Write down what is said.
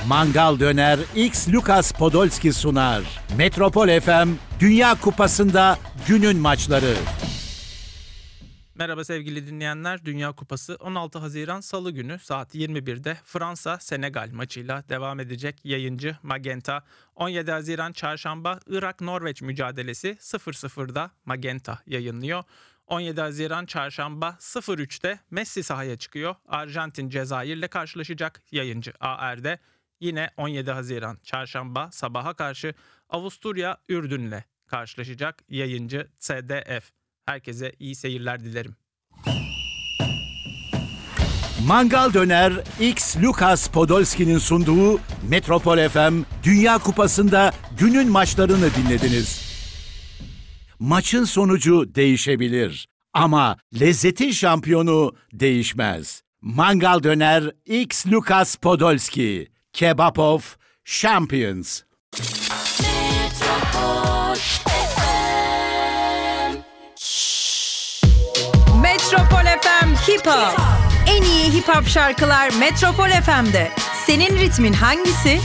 Mangal Döner X Lucas Podolski sunar. Metropol FM Dünya Kupası'nda günün maçları. Merhaba sevgili dinleyenler. Dünya Kupası 16 Haziran Salı günü saat 21'de Fransa-Senegal maçıyla devam edecek. Yayıncı Magenta. 17 Haziran Çarşamba Irak-Norveç mücadelesi 0-0'da Magenta yayınlıyor. 17 Haziran Çarşamba 03'te Messi sahaya çıkıyor. Arjantin Cezayir'le karşılaşacak. Yayıncı AR'de. Yine 17 Haziran Çarşamba sabaha karşı Avusturya Ürdün'le karşılaşacak. Yayıncı CDF. Herkese iyi seyirler dilerim. Mangal Döner X Lucas Podolski'nin sunduğu Metropol FM Dünya Kupası'nda günün maçlarını dinlediniz. Maçın sonucu değişebilir ama lezzetin şampiyonu değişmez. Mangal Döner X Lucas Podolski. Kebab of Champions. Metropol FM Hip Hop. En iyi hip hop şarkılar Metropol FM'de. Senin ritmin hangisi?